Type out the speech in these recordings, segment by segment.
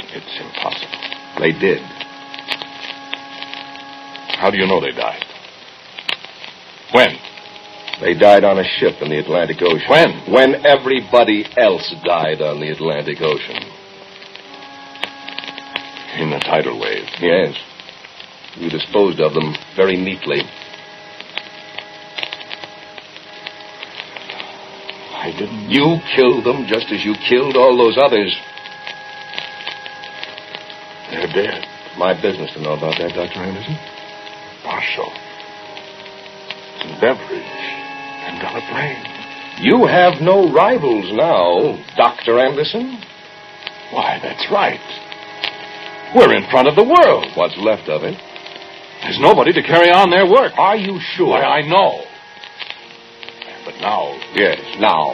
It's impossible. They did. How do you know they died? When? They died on a ship in the Atlantic Ocean. When? When everybody else died on the Atlantic Ocean. In the tidal wave? Yes. You disposed of them very neatly. I didn't. You killed them just as you killed all those others. They're dead. My business to know about that, Dr. Anderson. Marshall. And Beveridge. And Delaplane. You have no rivals now, Dr. Anderson. Why, that's right. We're in front of the world. What's left of it. There's nobody to carry on their work. Are you sure? Why, I know. But now... Yes, now.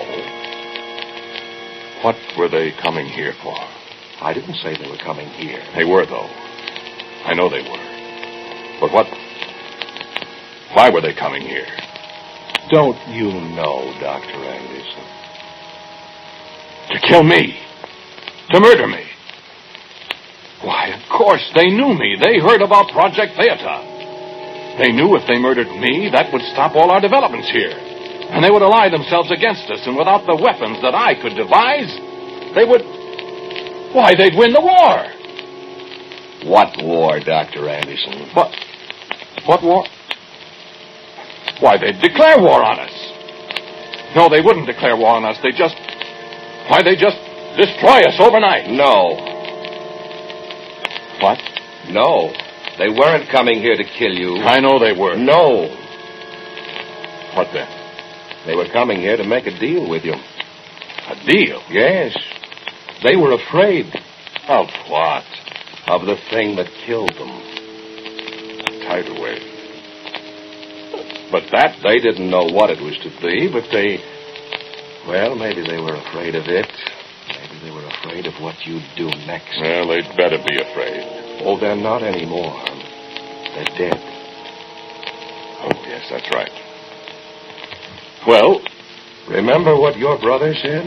What were they coming here for? I didn't say they were coming here. They were, though. I know they were. But what... Why were they coming here? Don't you know, Dr. Anderson? To kill me. To murder me. Why, of course, they knew me. They heard about Project Theater. They knew if they murdered me, that would stop all our developments here. And they would ally themselves against us, and without the weapons that I could devise, they would... Why, they'd win the war. What war, Dr. Anderson? What war? Why, they'd declare war on us. No, they wouldn't declare war on us. They'd just destroy us overnight. No. What? No. They weren't coming here to kill you. I know they were. No. What then? They were coming here to make a deal with you. A deal? Yes. They were afraid. Of what? Of the thing that killed them. Tidal wave. But that... They didn't know what it was to be, but they... Well, maybe they were afraid of it. Maybe they were afraid of what you'd do next. Well, they'd better be afraid. Oh, they're not anymore. They're dead. Oh, yes, that's right. Well... Remember what your brother said?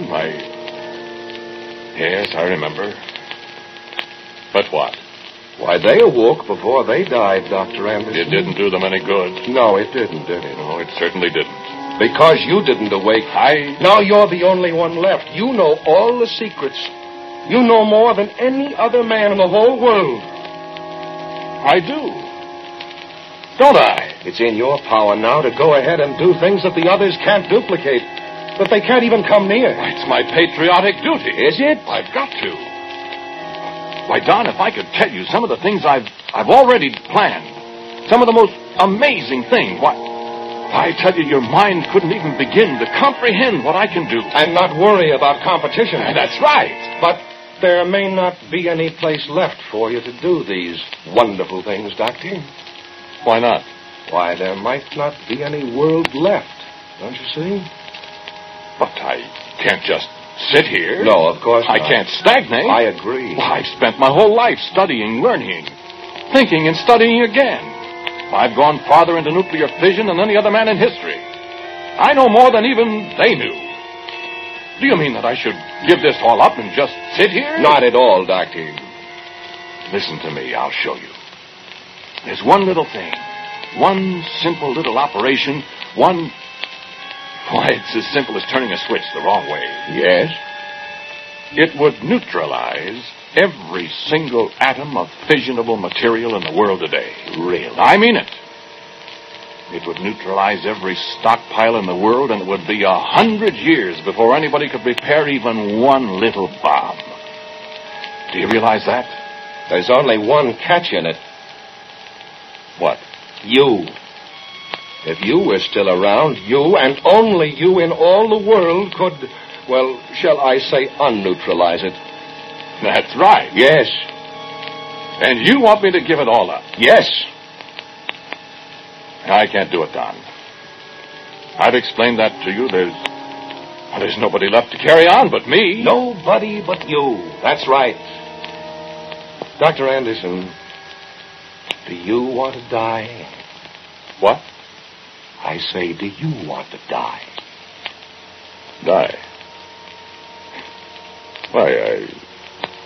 Yes, I remember. But what? Why, they awoke before they died, Dr. Anderson. It didn't do them any good. No, it didn't, did it? No, it certainly didn't. Because you didn't awake. Now you're the only one left. You know all the secrets. You know more than any other man in the whole world. I do. Don't I? It's in your power now to go ahead and do things that the others can't duplicate. That they can't even come near. It's my patriotic duty. Is it? I've got to. Why, Don, if I could tell you some of the things I've already planned, some of the most amazing things, why, I tell you, your mind couldn't even begin to comprehend what I can do. And not worry about competition. That's right. But there may not be any place left for you to do these wonderful things, Doctor. Why not? Why, there might not be any world left, don't you see? But I can't just sit here. No, of course not. I can't stagnate. I agree. Well, I've spent my whole life studying, learning, thinking, and studying again. I've gone farther into nuclear fission than any other man in history. I know more than even they knew. Do you mean that I should give this all up and just sit here? Not at all, Doctor. Listen to me, I'll show you. There's one little thing, one simple little operation, one... Why, it's as simple as turning a switch the wrong way. Yes? It would neutralize every single atom of fissionable material in the world today. Really? I mean it. It would neutralize every stockpile in the world, and it would be 100 years before anybody could prepare even one little bomb. Do you realize that? There's only one catch in it. What? You. If you were still around, you and only you in all the world could, well, shall I say, unneutralize it. That's right. Yes. And you want me to give it all up? Yes. I can't do it, Don. I've explained that to you. There's nobody left to carry on but me. Nobody but you. That's right. Dr. Anderson, do you want to die? What? I say, do you want to die? Die? Why,